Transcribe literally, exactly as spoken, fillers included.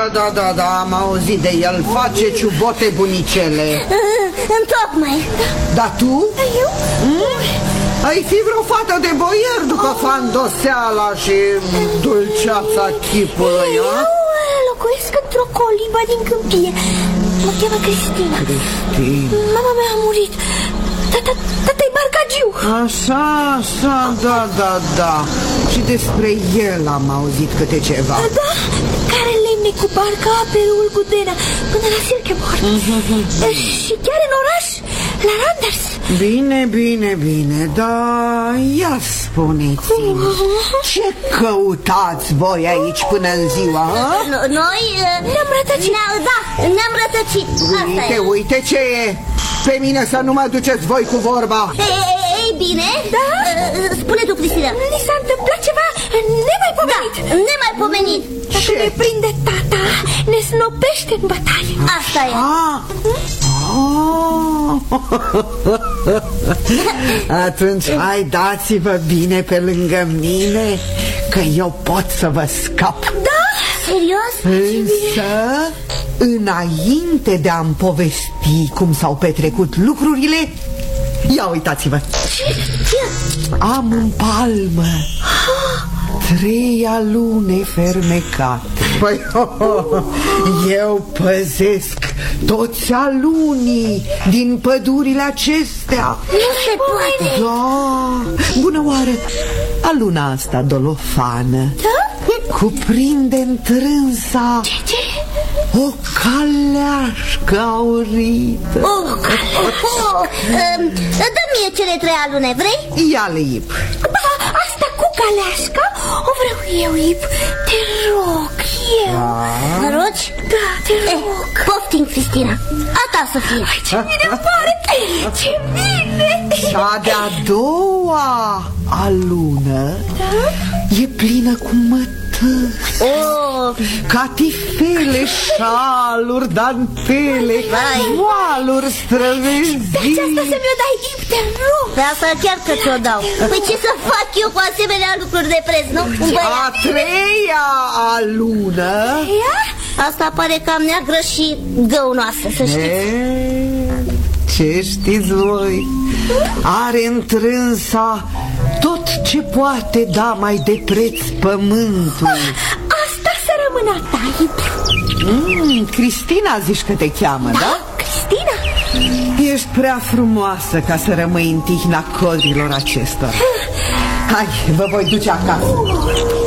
Da, da, da, da, am auzit de el. Face ciubote bunicele. Întocmai. Dar tu? Eu? Mm? Ai fi vreo fată de boier după fandoseala și dulceața chipului, Eu a? locuiesc într-o colibă din câmpie. Mă cheamă Cristina. Cristina. Mama mea a murit. Tata-i barcagiu. Așa, așa, da, da, da. Și despre el am auzit câte ceva. Da, care lemne cu barca pe râul Gudena până la Silkeborg. Și chiar în oraș, la Randers. Bine, bine, bine, dar ia spuneți-mi, ce căutați voi aici până în ziua, a? Noi ne-am rătăcit. Da, ne-am rătăcit. Uite, uite ce e. Pe mine să nu mă duceți voi cu vorba. Ei bine, da? Spune tu, Cristina. Ni s-a întâmplat ceva nemaipomenit. Da, nemaipomenit. Dacă ne prinde tata, ne snopește în bătaie. Asta e. Ah. Atunci hai, dați-vă bine pe lângă mine, că eu pot să vă scap. Da? Serios? Însă, înainte de a-mi povesti cum s-au petrecut lucrurile, ia uitați-vă. Am în palmă trei alune fermecate. Păi, eu păzesc toți alunii din pădurile acestea. Nu se poate. Da, bună oară, aluna asta dolofană, da? Cuprinde întrânsa ce, ce? o caleașcă aurită. O caleașcă? Dă-mi mie cele trei alune, vrei? Ia-le, Ip. Asta cu caleașca o vreau eu, Ip. Te rog, eu. Mă rogi? Da, te rog. Poftim, Cristina. A ta să fie. Ai, ce bine pare. Ce bine. Cea de-a doua alună, da? E plină cu mătări, oh. Catifele, șaluri, dantele, voaluri străvezii. Pe aceasta să mi-o dai, Ip, te rog. Pe asta chiar că ți-o dau. Păi ce să fac eu cu asemenea lucruri de preț, nu? A treia alună. Asta pare cam neagră și găunoasă, să știți. E, ce știți voi? Are întrânsa tot ce poate da mai de preț pământul. Asta să rămână ta, Ip. mm, Cristina zici că te cheamă, da? Da, Cristina. Ești prea frumoasă ca să rămâi în tihna codrilor acestora. Hai, vă voi duce acasă.